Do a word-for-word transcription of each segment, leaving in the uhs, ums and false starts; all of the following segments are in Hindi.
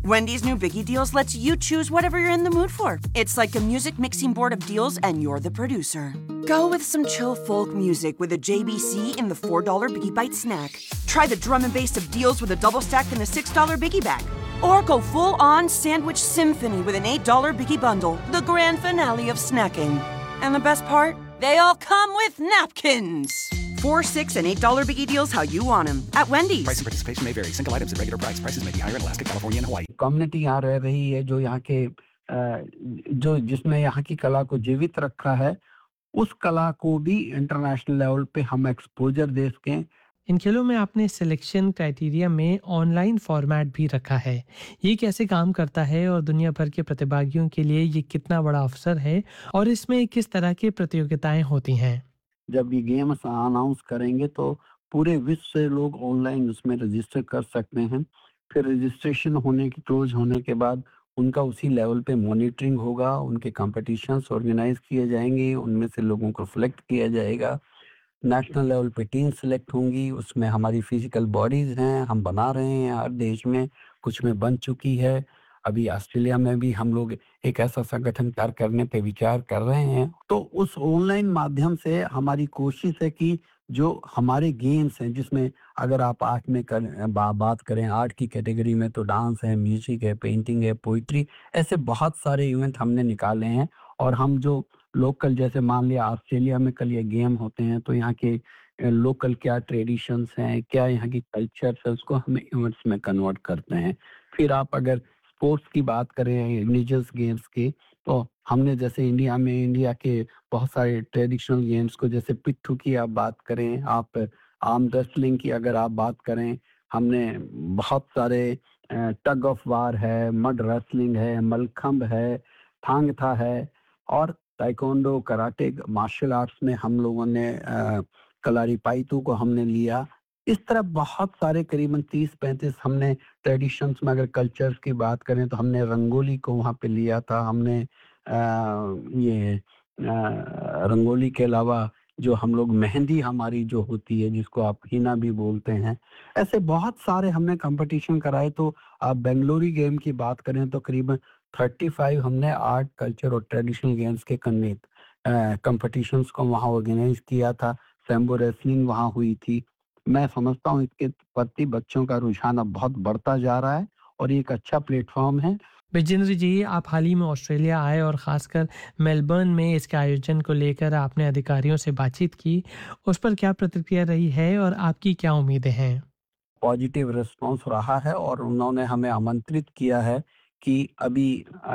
Wendy's new Biggie Deals lets you choose whatever you're in the mood for. It's like a music mixing board of deals and you're the producer. Go with some chill folk music with a J B C in the four dollar Biggie Bite snack. Try the drum and bass of deals with a double stack in the six dollar Biggie Bag. Or go full-on sandwich symphony with an eight dollar Biggie Bundle, the grand finale of snacking. And the best part? They all come with napkins. Four, six, and eight dollar Biggie Deals how you want them at Wendy's. Price and participation may vary. Single items at regular price. Prices may be higher in Alaska, California, and Hawaii. Community यहाँ रह रही है जो यहाँ के अ, जो जिसने यहाँ की कला को जीवित रखा है, उस कला को भी इंटरनेशनल लेवल पे हम एक्सपोजर दे सकें। इन खेलों में आपने सिलेक्शन क्राइटेरिया में ऑनलाइन फॉर्मेट भी रखा है। ये कैसे काम करता है और दुनिया भर के प्रतिभागियों के लिए ये कितना बड़ा अवसर है और इसमें किस तरह की प्रतियोगिताएं होती हैं? जब ये गेम्स अनाउंस करेंगे तो पूरे विश्व से लोग ऑनलाइन उसमें रजिस्टर कर सकते हैं। फिर रजिस्ट्रेशन होने की क्लोज होने के बाद उनका उसी लेवल पे मॉनिटरिंग होगा, उनके कॉम्पिटिशन्स ऑर्गेनाइज किए जाएंगे, उनमें से लोगों को सिलेक्ट किया जाएगा। नेशनल लेवल पे टीम सिलेक्ट होंगी, उसमें हमारी फिजिकल बॉडीज हैं, हम बना रहे हैं हर देश में, कुछ में बन चुकी है। अभी ऑस्ट्रेलिया में भी हम लोग एक ऐसा संगठन तैयार करने पे विचार कर रहे हैं। तो उस ऑनलाइन माध्यम से हमारी कोशिश है कि जो हमारे गेम्स हैं, जिसमें अगर आप आर्ट में कर बा, बात करें, आर्ट की कैटेगरी में तो डांस है, म्यूजिक है, पेंटिंग है, पोइट्री, ऐसे बहुत सारे इवेंट हमने निकाले हैं। और हम जो लोकल, जैसे मान लिया ऑस्ट्रेलिया में कल ये गेम होते हैं, तो यहाँ के लोकल क्या ट्रेडिशंस हैं, क्या यहाँ की कल्चर है, उसको हम इवेंट्स में कन्वर्ट करते हैं। फिर आप अगर स्पोर्ट्स की बात करें, इंडिजिनस गेम्स की, तो हमने जैसे इंडिया में इंडिया के बहुत सारे ट्रेडिशनल गेम्स को, जैसे पिट्ठू की आप बात करें, आप आर्म रेसलिंग की अगर आप बात करें, हमने बहुत सारे टग ऑफ वार है, मड रेसलिंग है, मलखम्ब है, थांग था है, और ताइक्वांडो, कराटे, मार्शल आर्ट्स में हम लोगों ने अ, कलारीपायतू को हमने लिया। इस तरह बहुत सारे करीबन तीस पैंतीस हमने ट्रेडिशंस में, अगर कल्चर्स की बात करें तो हमने रंगोली को वहाँ पे लिया था। हमने आ, ये आ, रंगोली के अलावा जो हम लोग मेहंदी हमारी जो होती है, जिसको आप हीना भी बोलते हैं, ऐसे बहुत सारे हमने कंपटीशन कराए। तो आप बेंगलोरी गेम की बात करें तो करीबन पैंतीस हमने आर्ट, कल्चर और ट्रेडिशनल गेम्स के कन्वित कंपटीशंस को वहाँ ऑर्गेनाइज किया था। सैम्बो रेसलिंग वहाँ हुई थी। मैं समझता हूँ इसके प्रति बच्चों का रुझान अब बहुत बढ़ता जा रहा है और ये एक अच्छा प्लेटफॉर्म है। विजेंद्र जी, आप हाल ही में ऑस्ट्रेलिया आए और ख़ासकर मेलबर्न में इसके आयोजन को लेकर आपने अधिकारियों से बातचीत की। उस पर क्या प्रतिक्रिया रही है और आपकी क्या उम्मीदें हैं? पॉजिटिव रिस्पांस रहा है और उन्होंने हमें आमंत्रित किया है कि अभी आ,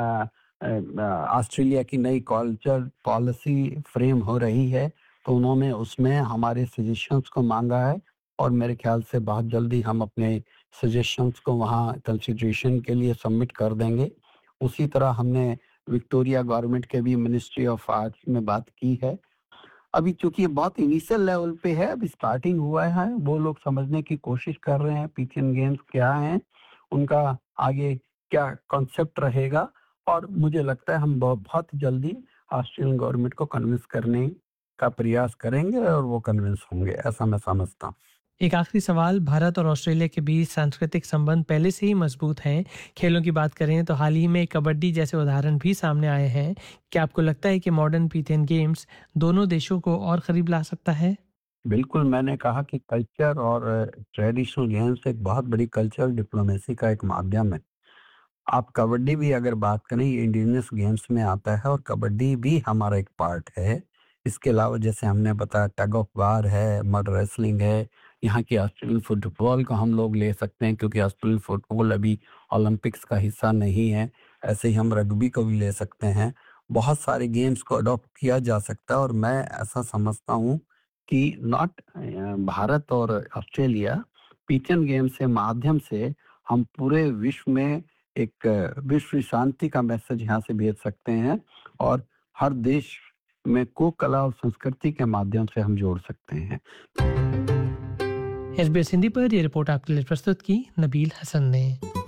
आ, ऑस्ट्रेलिया की नई कल्चर पॉलिसी फ्रेम हो रही है, तो उन्होंने उसमें हमारे सजेशंस को मांगा है और मेरे ख्याल से बहुत जल्दी हम अपने सजेशंस को वहाँ कंसिडरेशन के लिए सबमिट कर देंगे। उसी तरह हमने विक्टोरिया गवर्नमेंट के भी मिनिस्ट्री ऑफ आर्ट्स में बात की है। अभी चूंकि ये बहुत इनिशियल लेवल पे है, अभी स्टार्टिंग हुआ है, वो लोग समझने की कोशिश कर रहे हैं पीटीएन गेम्स क्या हैं, उनका आगे क्या कॉन्सेप्ट रहेगा, और मुझे लगता है हम बहुत जल्दी ऑस्ट्रेलियन गवर्नमेंट को कन्विंस करने का प्रयास करेंगे और वो कन्विंस होंगे, ऐसा मैं समझता हूँ। एक आखिरी सवाल, भारत और ऑस्ट्रेलिया के बीच सांस्कृतिक संबंध पहले से ही मजबूत हैं। खेलों की बात करें तो हाल ही में कबड्डी जैसे उदाहरण भी सामने आए हैं। क्या आपको लगता है कि मॉडर्न पीटीएन गेम्स दोनों देशों को और करीब ला सकता है? बिल्कुल, मैंने कहा कि कल्चर और ट्रेडिशनल गेम्स एक बहुत बड़ी कल्चरल डिप्लोमेसी का एक माध्यम है। आप कबड्डी भी अगर बात करें, ये इंडिजिनस गेम्स में आता है और कबड्डी भी हमारा एक पार्ट है। इसके अलावा जैसे हमने बताया, टग ऑफ वार है, मड रेसलिंग है, यहाँ की ऑस्ट्रेलियन फुटबॉल को हम लोग ले सकते हैं क्योंकि ऑस्ट्रेलियन फुटबॉल अभी ओलंपिक्स का हिस्सा नहीं है। ऐसे ही हम रग्बी को भी ले सकते हैं। बहुत सारे गेम्स को अडॉप्ट किया जा सकता है और मैं ऐसा समझता हूँ कि नॉट भारत और ऑस्ट्रेलिया पीटीएन गेम्स के माध्यम से हम पूरे विश्व में एक विश्व शांति का मैसेज यहाँ से भेज सकते हैं और हर देश में को कला और संस्कृति के माध्यम से हम जोड़ सकते हैं। एसबीएस हिंदी पर यह रिपोर्ट आपके लिए प्रस्तुत की नबील हसन ने।